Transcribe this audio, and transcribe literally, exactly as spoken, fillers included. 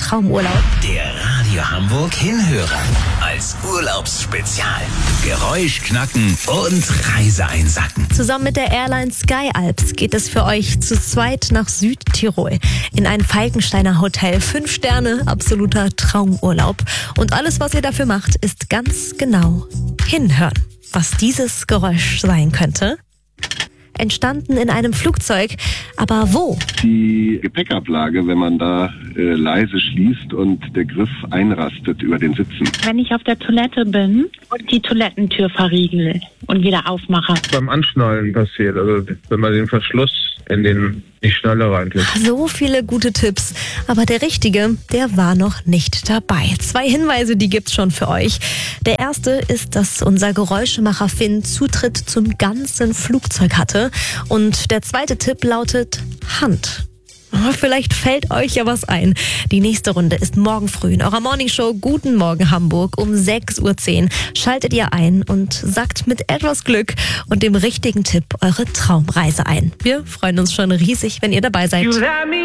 Traumurlaub. Der Radio Hamburg Hinhörer. Als Urlaubsspezial. Geräusch knacken und Reise einsacken. Zusammen mit der Airline Sky Alps geht es für euch zu zweit nach Südtirol. In ein Falkensteiner Hotel. Fünf Sterne, absoluter Traumurlaub. Und alles, was ihr dafür macht, ist ganz genau hinhören. Was dieses Geräusch sein könnte? Entstanden in einem Flugzeug. Aber wo? Die Gepäckablage, wenn man da äh, leise schließt und der Griff einrastet über den Sitzen. Wenn ich auf der Toilette bin und die Toilettentür verriegel und wieder aufmache. Beim Anschnallen passiert, also wenn man den Verschluss in den die Schnalle reinkriegt. So viele gute Tipps. Aber der Richtige, der war noch nicht dabei. Zwei Hinweise, die gibt's schon für euch. Der erste ist, dass unser Geräuschemacher Finn Zutritt zum ganzen Flugzeug hatte. Und der zweite Tipp lautet Hand. Vielleicht fällt euch ja was ein. Die nächste Runde ist morgen früh in eurer Morningshow Guten Morgen Hamburg um sechs Uhr zehn. Schaltet ihr ein und sagt mit etwas Glück und dem richtigen Tipp eure Traumreise ein. Wir freuen uns schon riesig, wenn ihr dabei seid.